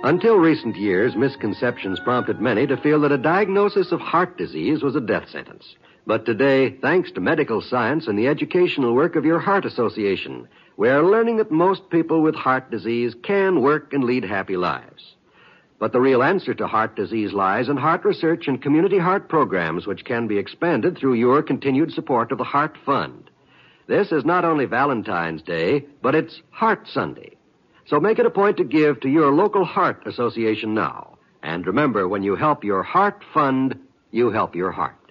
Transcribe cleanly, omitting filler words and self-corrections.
Until recent years, misconceptions prompted many to feel that a diagnosis of heart disease was a death sentence. But today, thanks to medical science and the educational work of your Heart Association, we are learning that most people with heart disease can work and lead happy lives. But the real answer to heart disease lies in heart research and community heart programs, which can be expanded through your continued support of the Heart Fund. This is not only Valentine's Day, but it's Heart Sunday. So make it a point to give to your local Heart Association now. And remember, when you help your Heart Fund, you help your heart.